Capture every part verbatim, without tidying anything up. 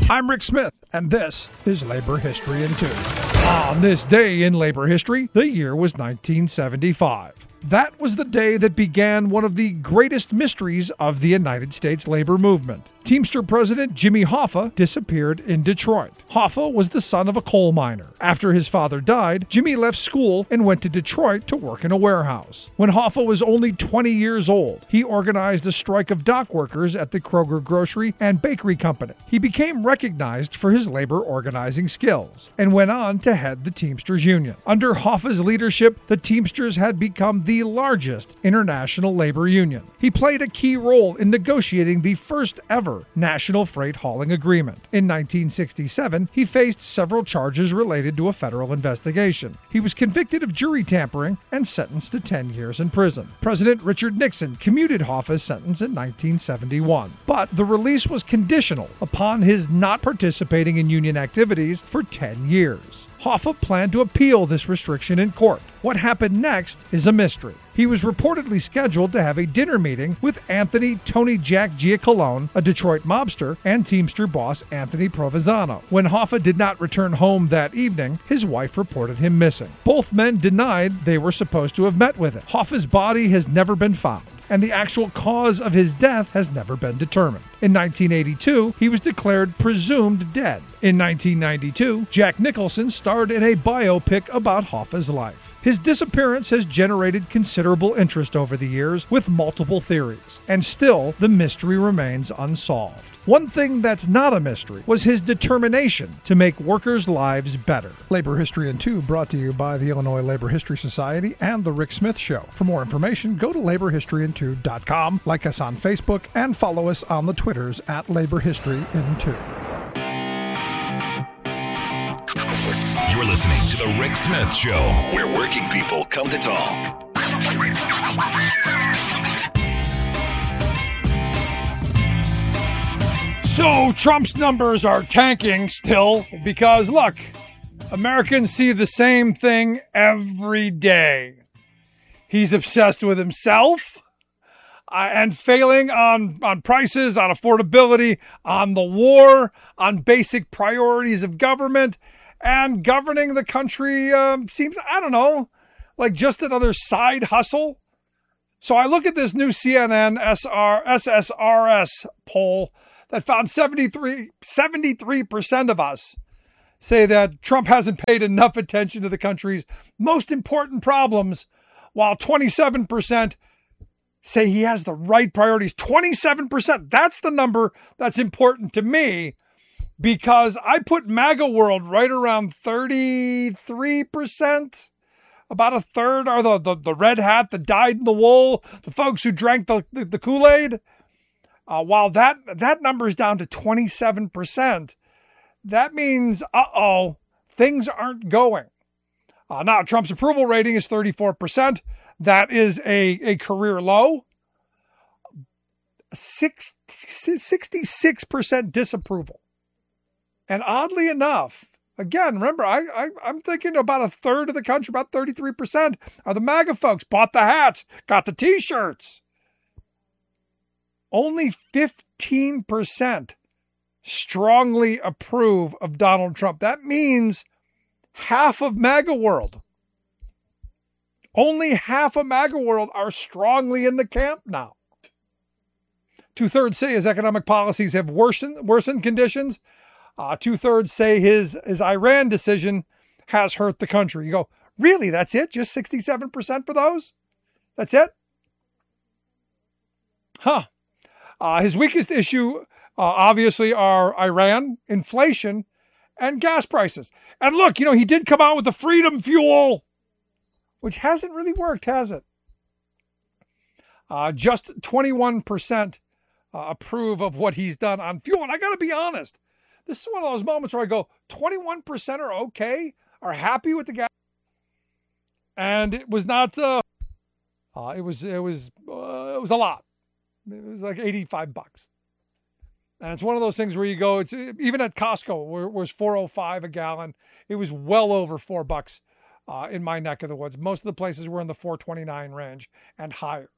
I'm Rick Smith, and this is Labor History in Two. On this day in labor history, the year was nineteen seventy-five. That was the day that began one of the greatest mysteries of the United States labor movement. Teamster President Jimmy Hoffa disappeared in Detroit. Hoffa was the son of a coal miner. After his father died, Jimmy left school and went to Detroit to work in a warehouse. When Hoffa was only twenty years old, he organized a strike of dock workers at the Kroger Grocery and Bakery Company. He became recognized for his labor organizing skills and went on to head the Teamsters Union. Under Hoffa's leadership, the Teamsters had become the largest international labor union. He played a key role in negotiating the first ever National Freight Hauling Agreement. In nineteen sixty-seven, he faced several charges related to a federal investigation. He was convicted of jury tampering and sentenced to ten years in prison. President Richard Nixon commuted Hoffa's sentence in nineteen seventy-one, but the release was conditional upon his not participating in union activities for ten years. Hoffa planned to appeal this restriction in court. What happened next is a mystery. He was reportedly scheduled to have a dinner meeting with Anthony Tony Jack Giacalone, a Detroit mobster, and Teamster boss Anthony Provenzano. When Hoffa did not return home that evening, his wife reported him missing. Both men denied they were supposed to have met with him. Hoffa's body has never been found, and the actual cause of his death has never been determined. In nineteen eighty-two, he was declared presumed dead. In nineteen ninety-two, Jack Nicholson starred in a biopic about Hoffa's life. His disappearance has generated considerable interest over the years with multiple theories, and still the mystery remains unsolved. One thing that's not a mystery was his determination to make workers' lives better. Labor History in Two brought to you by the Illinois Labor History Society and The Rick Smith Show. For more information, go to labor history in two dot com, like us on Facebook, and follow us on the Twitters at Labor History in Two. You're listening to The Rick Smith Show, where working people come to talk. So Trump's numbers are tanking still because, look, Americans see the same thing every day. He's obsessed with himself uh, and failing on, on prices, on affordability, on the war, on basic priorities of government. And governing the country um, seems, I don't know, like just another side hustle. So I look at this new C N N S S R S poll that found seventy-three, seventy-three percent of us say that Trump hasn't paid enough attention to the country's most important problems, while twenty-seven percent say he has the right priorities. twenty-seven percent, that's the number that's important to me, because I put MAGA world right around thirty-three percent. About a third are the, the, the red hat, the dyed in the wool, the folks who drank the, the, the Kool-Aid. Uh, while that, that number is down to twenty-seven percent, that means, uh-oh, things aren't going. Uh, now, Trump's approval rating is thirty-four percent. That is a, a career low. Six, sixty-six percent disapproval. And oddly enough, again, remember, I, I, I'm thinking about a third of the country, about thirty-three percent are the MAGA folks, bought the hats, got the t-shirts. Only fifteen percent strongly approve of Donald Trump. That means half of MAGA world. Only half of MAGA world are strongly in the camp now. Two-thirds say his economic policies have worsened, worsened conditions. Uh, two-thirds say his, his Iran decision has hurt the country. You go, really, that's it? Just sixty-seven percent for those? That's it? Huh. Uh, his weakest issue, uh, obviously, are Iran, inflation, and gas prices. And look, you know, he did come out with the freedom fuel, which hasn't really worked, has it? Uh, just twenty-one percent uh, approve of what he's done on fuel. And I got to be honest, this is one of those moments where I go, twenty-one percent are okay, are happy with the gas. And it was not, uh, uh, it was, it was, uh, it was a lot. It was like eighty-five bucks. And it's one of those things where you go, it's even at Costco, where it was four oh five a gallon. It was well over four bucks uh, in my neck of the woods. Most of the places were in the four twenty-nine range and higher.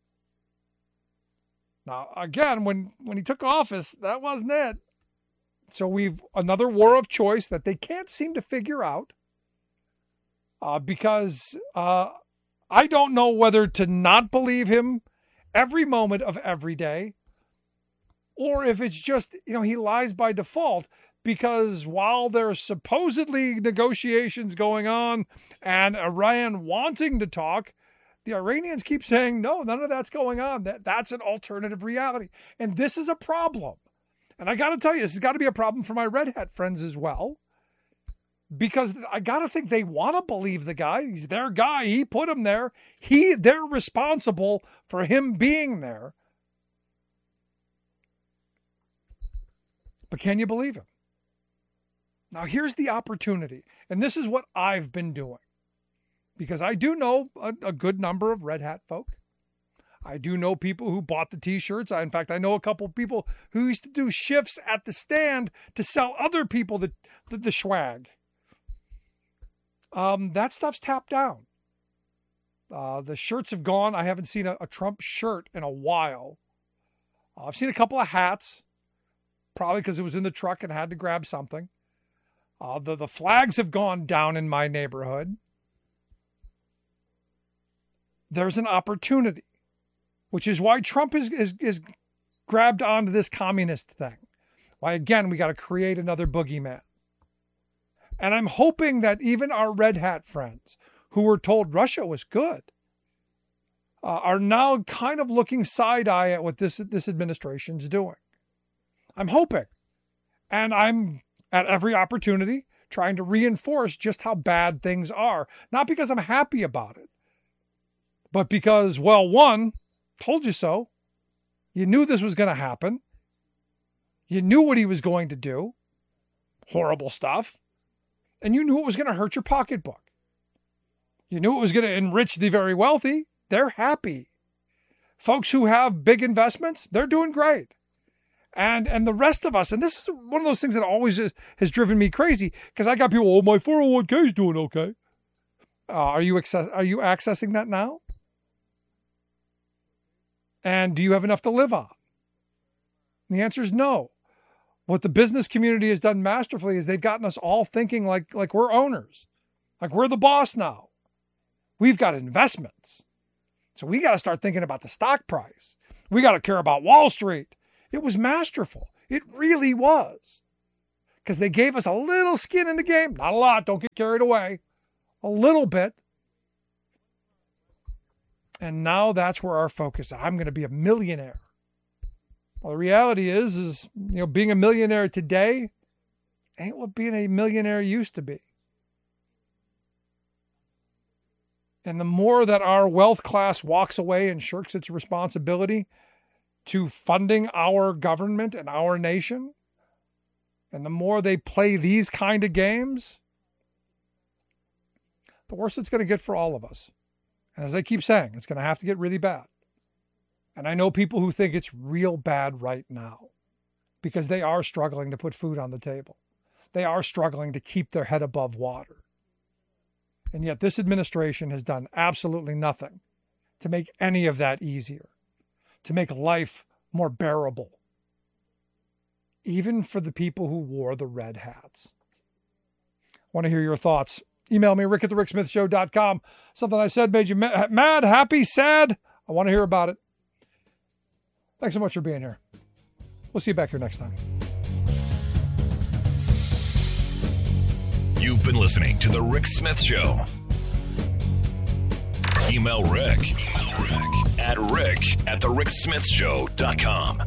Now, again, when, when he took office, that wasn't it. So we've another war of choice that they can't seem to figure out uh, because uh, I don't know whether to not believe him every moment of every day, or if it's just, you know, he lies by default, because while there's supposedly negotiations going on and Iran wanting to talk, the Iranians keep saying, no, none of that's going on. That, that's an alternative reality. And this is a problem. And I got to tell you, this has got to be a problem for my Red Hat friends as well, because I got to think they want to believe the guy. He's their guy. He put him there. He, they're responsible for him being there. But can you believe him? Now, here's the opportunity. And this is what I've been doing, because I do know a, a good number of Red Hat folk. I do know people who bought the T-shirts. I, in fact, I know a couple of people who used to do shifts at the stand to sell other people the, the, the swag. Um, that stuff's tapped down. Uh, the shirts have gone. I haven't seen a, a Trump shirt in a while. Uh, I've seen a couple of hats, probably because it was in the truck and had to grab something. Uh, the, the flags have gone down in my neighborhood. There's an opportunity, which is why Trump is, is, is grabbed onto this communist thing. Why, again, we got to create another boogeyman. And I'm hoping that even our Red Hat friends who were told Russia was good uh, are now kind of looking side-eye at what this, this administration's doing. I'm hoping. And I'm at every opportunity trying to reinforce just how bad things are. Not because I'm happy about it, but because, well, one, told you so. You knew this was going to happen. You knew what he was going to do. Horrible stuff. And you knew it was going to hurt your pocketbook. You knew it was going to enrich the very wealthy. They're happy. Folks who have big investments, they're doing great. And and the rest of us, and this is one of those things that always is, has driven me crazy, because I got people, oh, my four oh one k is doing okay. Uh, are you access, are you accessing that now? And do you have enough to live on? And the answer is no. What the business community has done masterfully is they've gotten us all thinking like, like we're owners, like we're the boss now. We've got investments. So we got to start thinking about the stock price. We got to care about Wall Street. It was masterful. It really was. Because they gave us a little skin in the game. Not a lot. Don't get carried away. A little bit. And now that's where our focus is. I'm going to be a millionaire. Well, the reality is, is, you know, being a millionaire today ain't what being a millionaire used to be. And the more that our wealth class walks away and shirks its responsibility to funding our government and our nation, and the more they play these kind of games, the worse it's going to get for all of us. And as I keep saying, it's going to have to get really bad. And I know people who think it's real bad right now because they are struggling to put food on the table. They are struggling to keep their head above water. And yet this administration has done absolutely nothing to make any of that easier, to make life more bearable, even for the people who wore the red hats. I want to hear your thoughts. Email me, rick at the rick smith show dot com. Something I said made you mad, happy, sad? I want to hear about it. Thanks so much for being here. We'll see you back here next time. You've been listening to The Rick Smith Show. Email Rick, Email Rick at rick at the rick smith show dot com.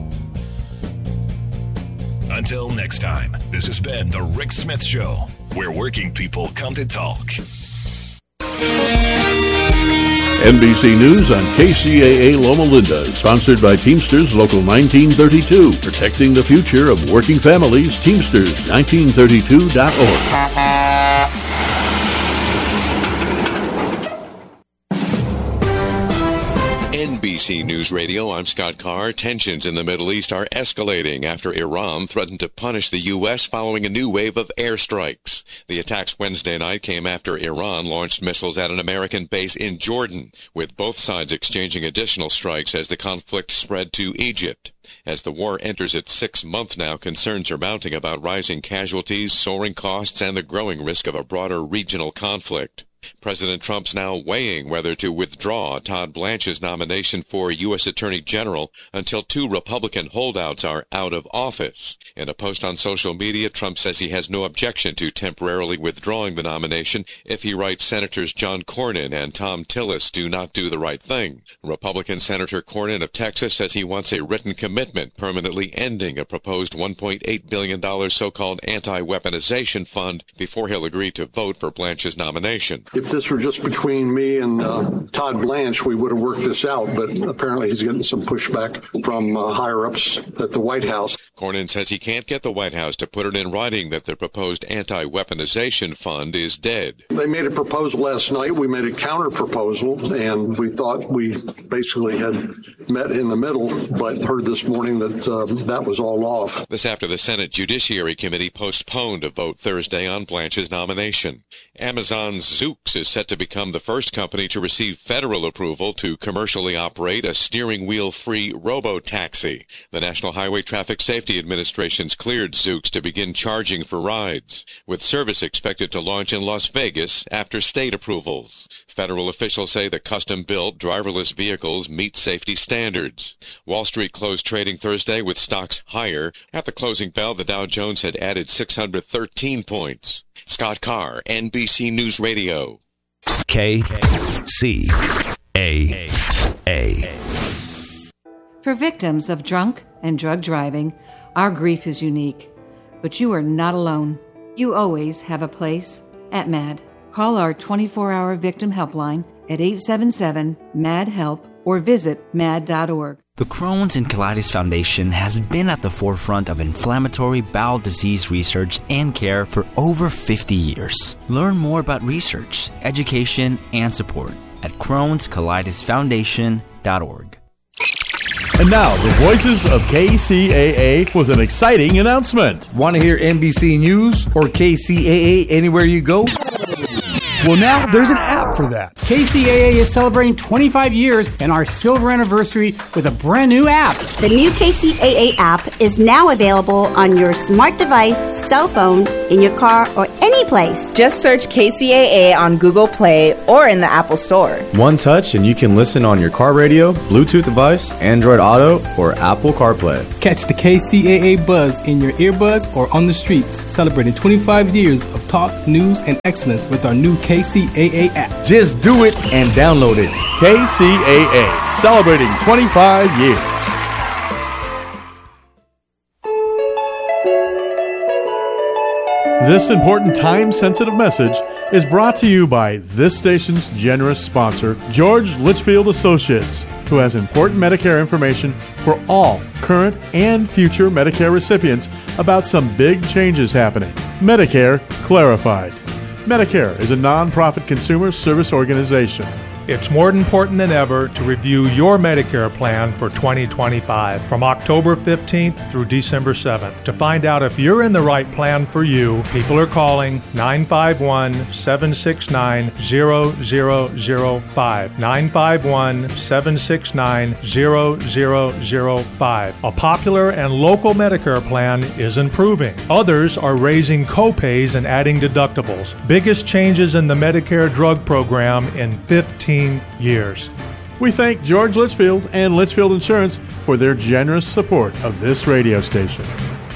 Until next time, this has been The Rick Smith Show, where working people come to talk. N B C News on K C A A Loma Linda, sponsored by Teamsters Local nineteen thirty-two, protecting the future of working families. Teamsters nineteen thirty-two dot org. N B C C News Radio, I'm Scott Carr. Tensions in the Middle East are escalating after Iran threatened to punish the U S following a new wave of airstrikes. The attacks Wednesday night came after Iran launched missiles at an American base in Jordan, with both sides exchanging additional strikes as the conflict spread to Egypt. As the war enters its sixth month now, concerns are mounting about rising casualties, soaring costs, and the growing risk of a broader regional conflict. President Trump's now weighing whether to withdraw Todd Blanche's nomination for U S Attorney General until two Republican holdouts are out of office. In a post on social media, Trump says he has no objection to temporarily withdrawing the nomination if he writes Senators John Cornyn and Tom Tillis do not do the right thing. Republican Senator Cornyn of Texas says he wants a written commitment permanently ending a proposed one point eight billion dollars so-called anti-weaponization fund before he'll agree to vote for Blanche's nomination. If this were just between me and uh, Todd Blanche, we would have worked this out, but apparently he's getting some pushback from uh, higher-ups at the White House. Cornyn says he can't get the White House to put it in writing that the proposed anti-weaponization fund is dead. They made a proposal last night. We made a counter-proposal, and we thought we basically had met in the middle, but heard this morning that uh, that was all off. This after the Senate Judiciary Committee postponed a vote Thursday on Blanche's nomination. Amazon's Zoox is set to become the first company to receive federal approval to commercially operate a steering wheel-free robo-taxi. The National Highway Traffic Safety Administration's cleared Zoox to begin charging for rides, with service expected to launch in Las Vegas after state approvals. Federal officials say the custom-built driverless vehicles meet safety standards. Wall Street closed trading Thursday with stocks higher. At the closing bell, the Dow Jones had added six hundred thirteen points. Scott Carr, N B C News Radio. K C A A. For victims of drunk and drug driving, our grief is unique. But you are not alone. You always have a place at MAD. Call our twenty-four hour victim helpline at eight seven seven, M A D, HELP or visit mad dot org. The Crohn's and Colitis Foundation has been at the forefront of inflammatory bowel disease research and care for over fifty years. Learn more about research, education, and support at crohns colitis foundation dot org. And now, the voices of K C A A with an exciting announcement. Want to hear N B C News or K C A A anywhere you go? Well, now there's an app for that. K C A A is celebrating twenty-five years and our silver anniversary with a brand new app. The new K C A A app is now available on your smart device, cell phone, in your car, or any place. Just search K C A A on Google Play or in the Apple Store. One touch and you can listen on your car radio, Bluetooth device, Android Auto, or Apple CarPlay. Catch the K C A A buzz in your earbuds or on the streets, celebrating twenty-five years of talk, news, and excellence with our new K C A A app. Just do it and download it. K C A A, celebrating twenty-five years. This important time-sensitive message is brought to you by this station's generous sponsor, George Litchfield Associates, who has important Medicare information for all current and future Medicare recipients about some big changes happening. Medicare Clarified. Medicare is a non-profit consumer service organization. It's more important than ever to review your Medicare plan for twenty twenty-five from October fifteenth through December seventh. To find out if you're in the right plan for you, people are calling nine five one, seven six nine, zero zero zero five. nine five one, seven six nine, zero zero zero five. A popular and local Medicare plan is improving. Others are raising copays and adding deductibles. Biggest changes in the Medicare drug program in fifteen years. We thank George Litchfield and Litchfield Insurance for their generous support of this radio station.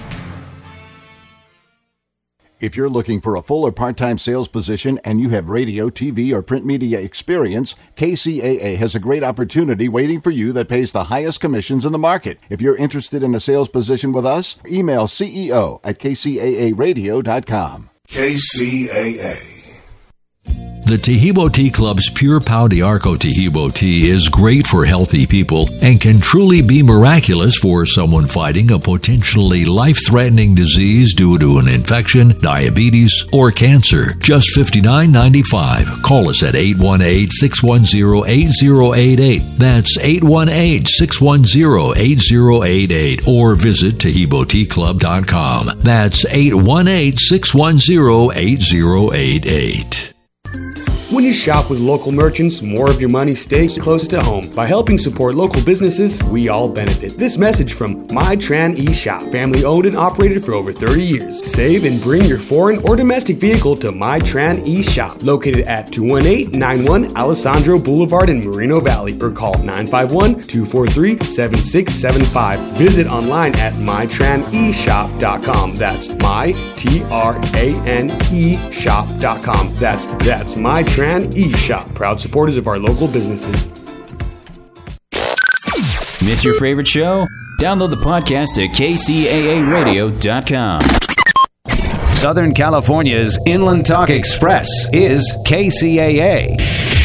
If you're looking for a full or part-time sales position and you have radio, T V, or print media experience, K C A A has a great opportunity waiting for you that pays the highest commissions in the market. If you're interested in a sales position with us, email C E O at K C A A radio dot com. K C A A. The Tahibo Tea Club's Pure Pau de Arco Tahibo tea is great for healthy people and can truly be miraculous for someone fighting a potentially life-threatening disease due to an infection, diabetes, or cancer. Just fifty-nine ninety-five. Call us at eight one eight, six one zero, eight zero eight eight. That's eight one eight, six one zero, eight zero eight eight. Or visit tahibo tea club dot com. That's eight one eight, six one zero, eight zero eight eight. When you shop with local merchants, more of your money stays close to home. By helping support local businesses, we all benefit. This message from MyTran eShop, family owned and operated for over thirty years. Save and bring your foreign or domestic vehicle to MyTran eShop, located at two one eight nine one Alessandro Boulevard in Moreno Valley, or call nine five one, two four three, seven six seven five. Visit online at my tran e shop dot com. That's my T R A N E shop dot com. That's that's MyTran eShop, proud supporters of our local businesses. Miss your favorite show? Download the podcast at K C A A radio dot com. Southern California's Inland Talk Express is K C A A.